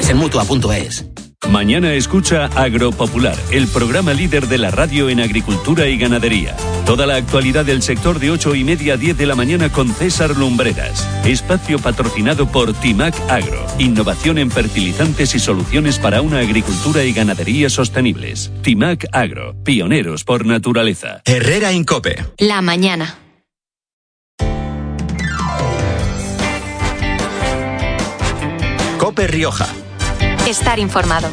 detalles en Mutua.es. Mañana escucha Agropopular, el programa líder de la radio en agricultura y ganadería. Toda la actualidad del sector de 8:30 a 10 de la mañana con César Lumbreras. Espacio patrocinado por Timac Agro. Innovación en fertilizantes y soluciones para una agricultura y ganadería sostenibles. Timac Agro, pioneros por naturaleza. Herrera Incope. La mañana. Cope Rioja. Estar informado.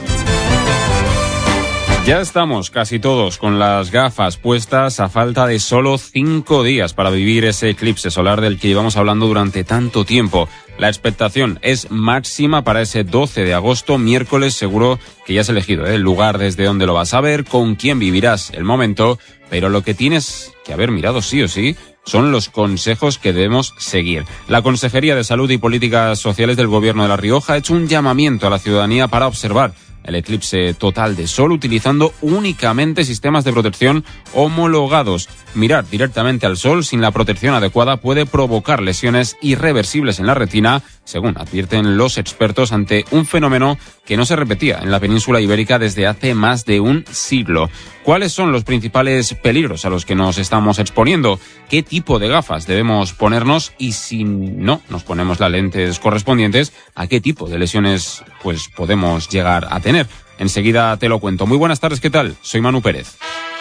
Ya estamos casi todos con las gafas puestas a falta de solo 5 días para vivir ese eclipse solar del que llevamos hablando durante tanto tiempo. La expectación es máxima para ese 12 de agosto, miércoles. Seguro que ya has elegido el lugar desde donde lo vas a ver, con quién vivirás el momento, pero lo que tienes que haber mirado sí o sí son los consejos que debemos seguir. La Consejería de Salud y Políticas Sociales del Gobierno de La Rioja ha hecho un llamamiento a la ciudadanía para observar el eclipse total de sol utilizando únicamente sistemas de protección homologados. Mirar directamente al sol sin la protección adecuada puede provocar lesiones irreversibles en la retina, según advierten los expertos, ante un fenómeno que no se repetía en la península ibérica desde hace más de un siglo. ¿Cuáles son los principales peligros a los que nos estamos exponiendo? ¿Qué tipo de gafas debemos ponernos? Y si no nos ponemos las lentes correspondientes, ¿a qué tipo de lesiones podemos llegar a tener? Enseguida te lo cuento. Muy buenas tardes, ¿qué tal? Soy Manu Pérez.